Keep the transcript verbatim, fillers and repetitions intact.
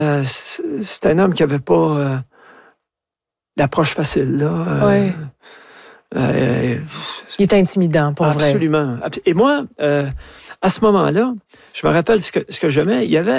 Euh, c'est un homme qui n'avait pas euh, l'approche facile, là. Euh, oui. Euh, Il est intimidant, pour absolument. vrai. Absolument. Et moi, euh, à ce moment-là, je me rappelle ce que, ce que j'aimais, il y avait